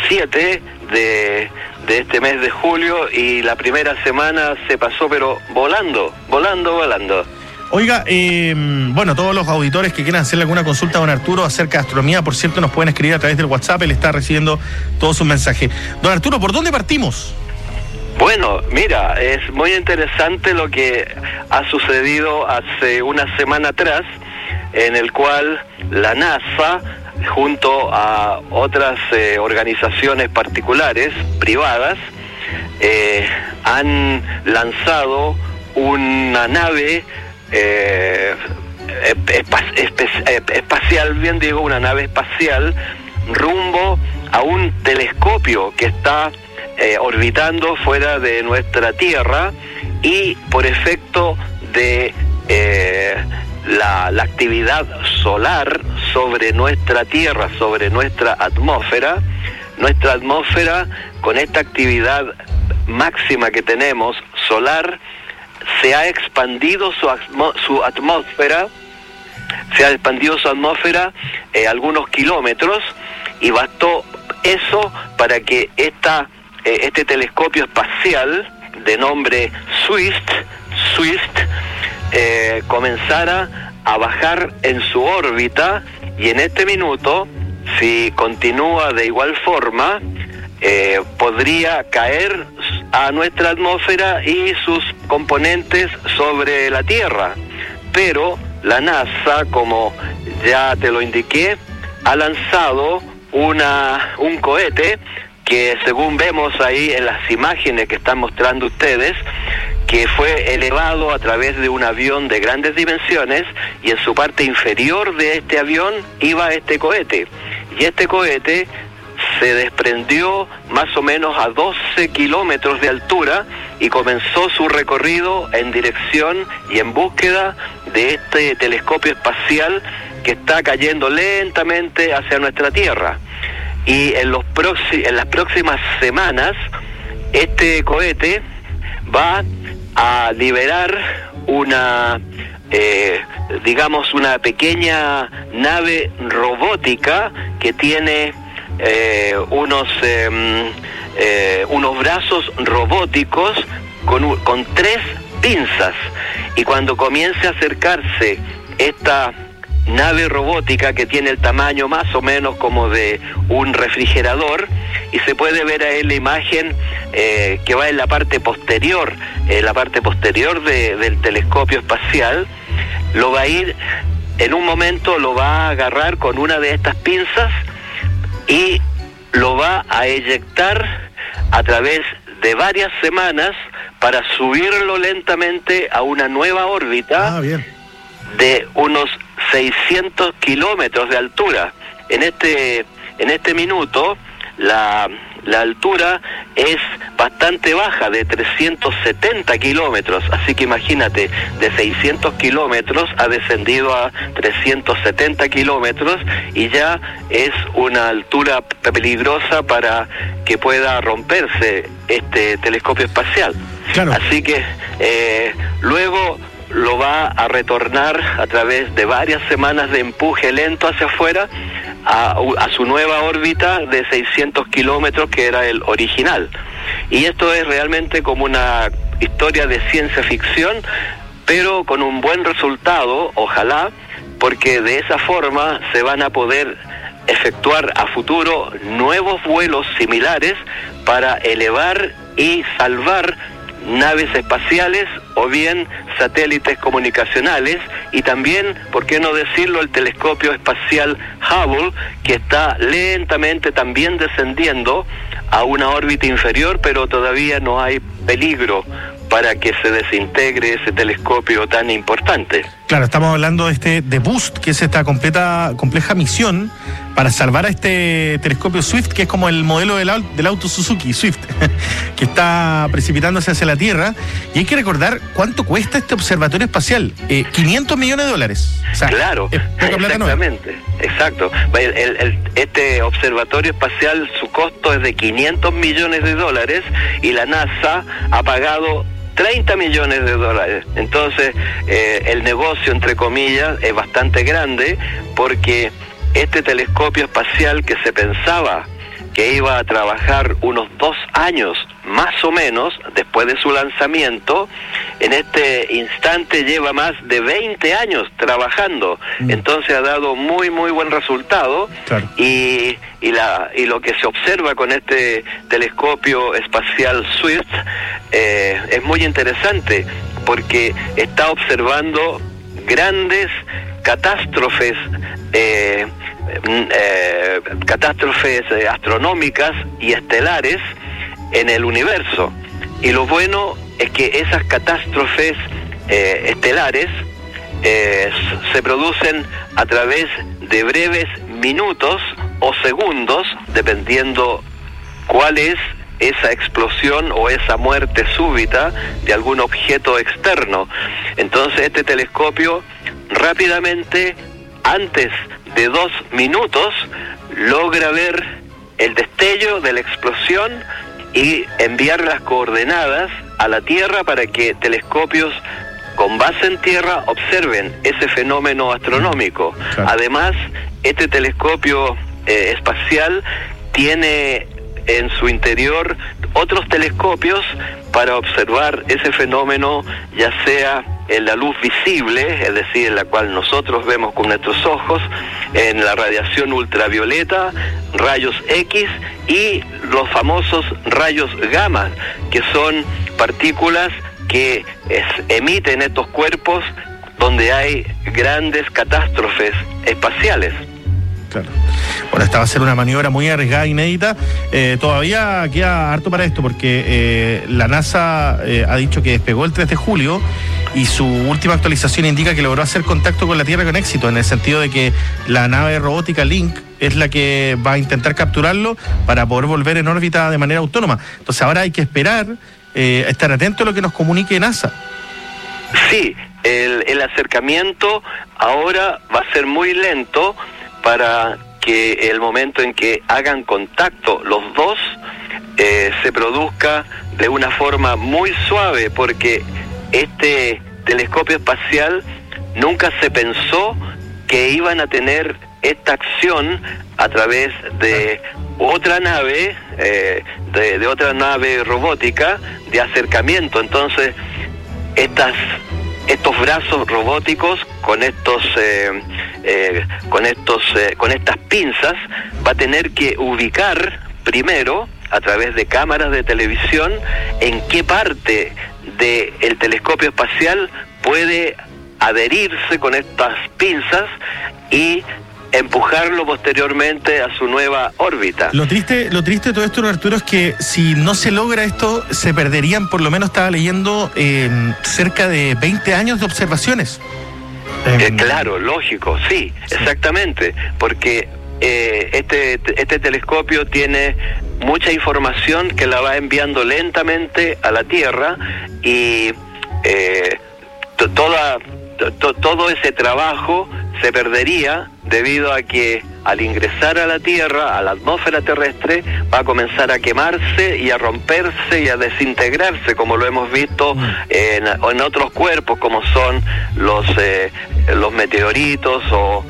7 de este mes de julio, y la primera semana se pasó pero volando. Oiga, bueno, todos los auditores que quieran hacerle alguna consulta a don Arturo acerca de astronomía, por cierto, nos pueden escribir a través del WhatsApp, él está recibiendo todos sus mensajes. Don Arturo, ¿por dónde partimos? Bueno, mira, es muy interesante lo que ha sucedido hace una semana atrás, en el cual la NASA, junto a otras organizaciones particulares, privadas, han lanzado una nave espacial, bien digo, una nave espacial rumbo a un telescopio que está orbitando fuera de nuestra Tierra, y por efecto de la actividad solar sobre nuestra Tierra, sobre nuestra atmósfera, con esta actividad máxima que tenemos solar, se ha expandido su atmósfera algunos kilómetros, y bastó eso para que este telescopio espacial de nombre SWIFT comenzara a bajar en su órbita, y en este minuto, si continúa de igual forma, podría caer a nuestra atmósfera y sus componentes sobre la Tierra. Pero la NASA, como ya te lo indiqué, ha lanzado un cohete que, según vemos ahí en las imágenes que están mostrando ustedes, que fue elevado a través de un avión de grandes dimensiones, y en su parte inferior de este avión iba este cohete. Y este cohete se desprendió más o menos a 12 kilómetros de altura y comenzó su recorrido en dirección y en búsqueda de este telescopio espacial que está cayendo lentamente hacia nuestra Tierra. Y en las próximas semanas, este cohete va a liberar una pequeña nave robótica que tiene unos brazos robóticos con 3 pinzas, y cuando comience a acercarse esta nave robótica, que tiene el tamaño más o menos como de un refrigerador, y se puede ver ahí la imagen que va en la parte posterior, del telescopio espacial, lo va a ir, en un momento lo va a agarrar con una de estas pinzas y lo va a eyectar a través de varias semanas para subirlo lentamente a una nueva órbita de unos 600 kilómetros de altura. En este minuto la altura es bastante baja, de 370 kilómetros, así que imagínate, de 600 kilómetros ha descendido a 370 kilómetros, y ya es una altura peligrosa para que pueda romperse este telescopio espacial. Claro. Así que luego lo va a retornar a través de varias semanas de empuje lento hacia afuera a su nueva órbita de 600 kilómetros, que era el original. Y esto es realmente como una historia de ciencia ficción, pero con un buen resultado, ojalá, porque de esa forma se van a poder efectuar a futuro nuevos vuelos similares para elevar y salvar naves espaciales o bien satélites comunicacionales, y también, ¿por qué no decirlo?, el telescopio espacial Hubble, que está lentamente también descendiendo a una órbita inferior, pero todavía no hay peligro para que se desintegre ese telescopio tan importante. Claro, estamos hablando de Boost, que es esta compleja misión para salvar a este telescopio Swift, que es como el modelo del auto Suzuki, Swift, que está precipitándose hacia la Tierra. Y hay que recordar cuánto cuesta este observatorio espacial, $500 millones. O sea, claro, exactamente, exacto. Este observatorio espacial, su costo es de $500 millones, y la NASA ha pagado $30 millones. Entonces, el negocio, entre comillas, es bastante grande, porque este telescopio espacial que se pensaba que iba a trabajar unos 2 años más o menos después de su lanzamiento, en este instante lleva más de 20 años trabajando. Entonces ha dado muy buen resultado. Claro. Y lo que se observa con este telescopio espacial Swift es muy interesante, porque está observando grandes catástrofes astronómicas y estelares en el universo. Y lo bueno es que esas catástrofes estelares se producen a través de breves minutos o segundos, dependiendo cuál es esa explosión o esa muerte súbita de algún objeto externo. Entonces este telescopio rápidamente, antes de 2 minutos, logra ver el destello de la explosión y enviar las coordenadas a la Tierra para que telescopios con base en Tierra observen ese fenómeno astronómico. Claro. Además, este telescopio espacial tiene en su interior otros telescopios para observar ese fenómeno, ya sea en la luz visible, es decir, en la cual nosotros vemos con nuestros ojos, en la radiación ultravioleta, rayos X y los famosos rayos gamma, que son partículas que emiten estos cuerpos donde hay grandes catástrofes espaciales. Claro. Bueno, esta va a ser una maniobra muy arriesgada, inédita. Todavía queda harto para esto, porque la NASA ha dicho que despegó el 3 de julio y su última actualización indica que logró hacer contacto con la Tierra con éxito, en el sentido de que la nave robótica Link es la que va a intentar capturarlo para poder volver en órbita de manera autónoma. Entonces ahora hay que esperar, estar atento a lo que nos comunique NASA. Sí, el acercamiento ahora va a ser muy lento, para que el momento en que hagan contacto los dos se produzca de una forma muy suave, porque este telescopio espacial nunca se pensó que iban a tener esta acción a través de otra nave, de otra nave robótica de acercamiento. Entonces estos brazos robóticos con estas pinzas va a tener que ubicar primero, a través de cámaras de televisión, en qué parte del telescopio espacial puede adherirse con estas pinzas y empujarlo posteriormente a su nueva órbita. Lo triste de todo esto, Arturo, es que si no se logra esto, se perderían, por lo menos estaba leyendo, cerca de 20 años de observaciones. Claro, lógico, sí, exactamente, porque este telescopio tiene mucha información que la va enviando lentamente a la Tierra, y todo ese trabajo se perdería debido a que al ingresar a la Tierra, a la atmósfera terrestre, va a comenzar a quemarse y a romperse y a desintegrarse, como lo hemos visto en otros cuerpos, como son los meteoritos o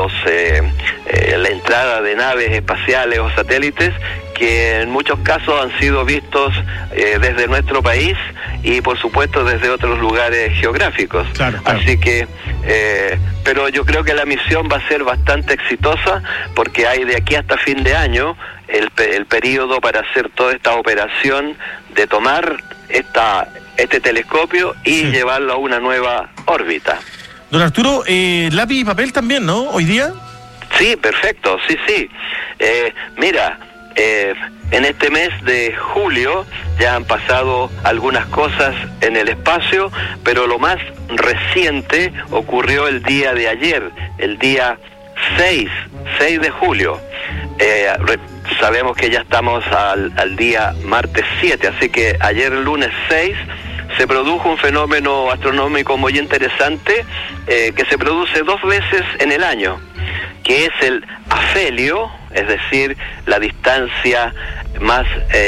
la entrada de naves espaciales o satélites, que en muchos casos han sido vistos desde nuestro país y por supuesto desde otros lugares geográficos. Claro. Así que pero yo creo que la misión va a ser bastante exitosa, porque hay de aquí hasta fin de año el periodo para hacer toda esta operación de tomar este telescopio y llevarlo a una nueva órbita. Don Arturo, lápiz y papel también, ¿no? Hoy día. Sí, perfecto, sí. Mira, en este mes de julio ya han pasado algunas cosas en el espacio, pero lo más reciente ocurrió el día de ayer, el día 6 de julio. Sabemos que ya estamos al día martes 7, así que ayer, lunes 6, se produjo un fenómeno astronómico muy interesante, que se produce 2 veces en el año, que es el afelio, es decir, la distancia más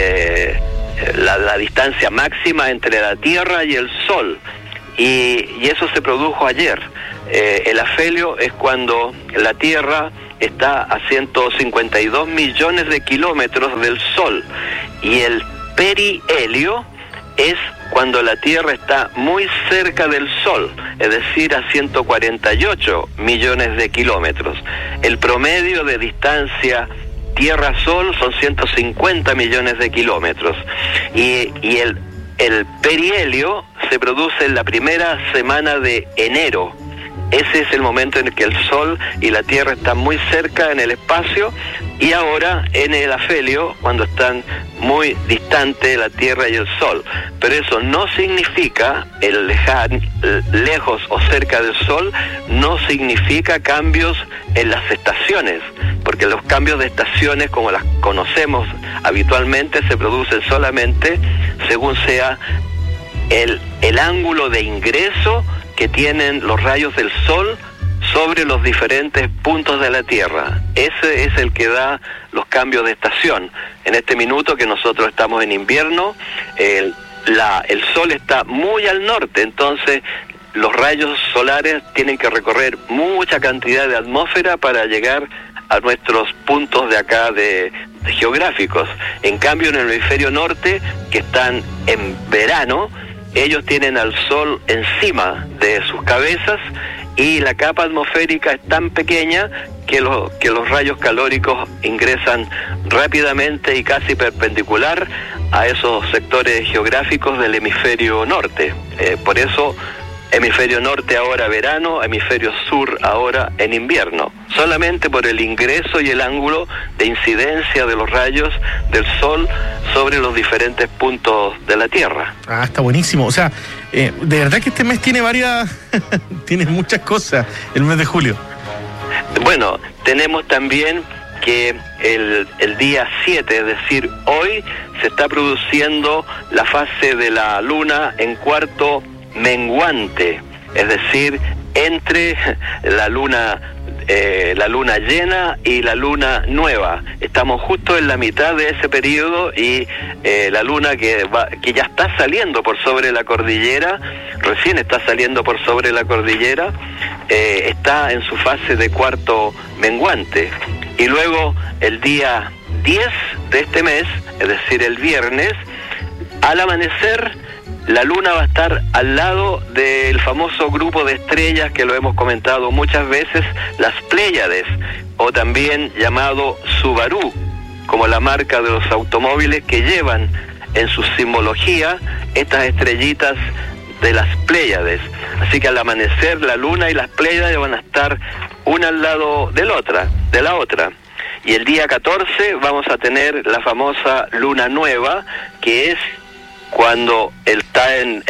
la distancia máxima entre la Tierra y el Sol, y eso se produjo ayer. El afelio es cuando la Tierra está a 152 millones de kilómetros del Sol, y el perihelio es cuando la Tierra está muy cerca del Sol, es decir, a 148 millones de kilómetros. El promedio de distancia Tierra-Sol son 150 millones de kilómetros. Y el perihelio se produce en la primera semana de enero. Ese es el momento en el que el Sol y la Tierra están muy cerca en el espacio, y ahora en el afelio, cuando están muy distantes la Tierra y el Sol. Pero eso no significa, lejos o cerca del Sol, no significa cambios en las estaciones, porque los cambios de estaciones, como las conocemos habitualmente, se producen solamente según sea el ángulo de ingreso que tienen los rayos del Sol sobre los diferentes puntos de la Tierra. Ese es el que da los cambios de estación. En este minuto que nosotros estamos en invierno, el Sol está muy al norte, entonces los rayos solares tienen que recorrer mucha cantidad de atmósfera para llegar a nuestros puntos de acá de geográficos. En cambio, en el hemisferio norte, que están en verano, ellos tienen al Sol encima de sus cabezas, y la capa atmosférica es tan pequeña que los rayos calóricos ingresan rápidamente y casi perpendicular a esos sectores geográficos del hemisferio norte. Por eso, hemisferio norte ahora verano, hemisferio sur ahora en invierno, solamente por el ingreso y el ángulo de incidencia de los rayos del Sol sobre los diferentes puntos de la Tierra. Ah, está buenísimo. O sea, de verdad que este mes tiene tiene muchas cosas, el mes de julio. Bueno, tenemos también que el día 7, es decir, hoy, se está produciendo la fase de la Luna en cuarto menguante, es decir, entre la luna llena y la luna nueva. Estamos justo en la mitad de ese periodo, y la luna que ya está saliendo por sobre la cordillera, recién está saliendo por sobre la cordillera, está en su fase de cuarto menguante. Y luego el día 10 de este mes, es decir, el viernes, al amanecer, la Luna va a estar al lado del famoso grupo de estrellas que lo hemos comentado muchas veces, las Pléyades, o también llamado Subaru, como la marca de los automóviles que llevan en su simbología estas estrellitas de las Pléyades. Así que al amanecer la Luna y las Pléyades van a estar una al lado de la otra. Y el día 14 vamos a tener la famosa Luna Nueva, que es cuando están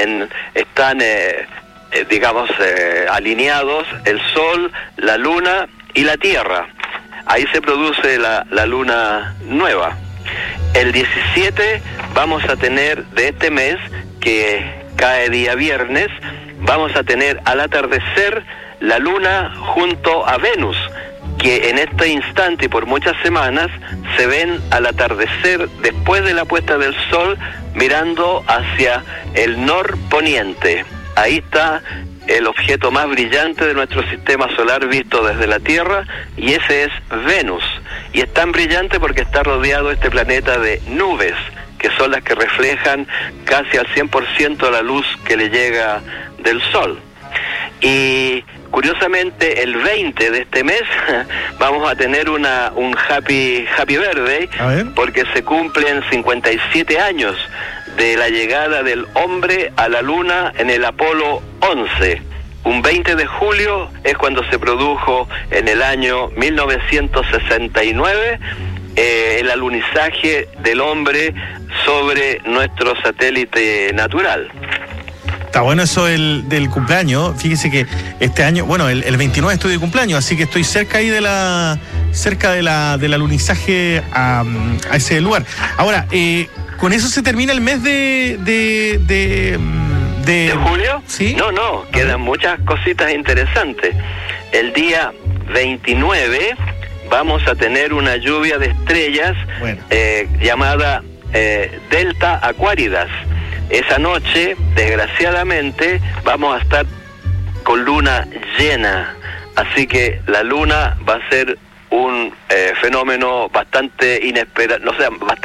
alineados el Sol, la Luna y la Tierra. Ahí se produce la Luna Nueva. El 17 vamos a tener de este mes, que cae día viernes, vamos a tener al atardecer la Luna junto a Venus, que en este instante y por muchas semanas se ven al atardecer después de la puesta del Sol, mirando hacia el norponiente. Ahí está el objeto más brillante de nuestro sistema solar visto desde la Tierra, y ese es Venus. Y es tan brillante porque está rodeado este planeta de nubes, que son las que reflejan casi al 100% la luz que le llega del Sol. Y curiosamente, el 20 de este mes vamos a tener un happy birthday, porque se cumplen 57 años de la llegada del hombre a la Luna en el Apolo 11. Un 20 de julio es cuando se produjo en el año 1969 el alunizaje del hombre sobre nuestro satélite natural. Está bueno eso del cumpleaños. Fíjese que este año, bueno, el 29 estoy de cumpleaños, así que estoy cerca ahí del alunizaje a ese lugar. Ahora, ¿con eso se termina el mes de julio? ¿Sí? No, quedan muchas cositas interesantes. El día 29 vamos a tener una lluvia de estrellas, llamada Delta Aquaridas. Esa noche, desgraciadamente, vamos a estar con luna llena, así que la luna va a ser un fenómeno bastante inesperado, no sé, bastante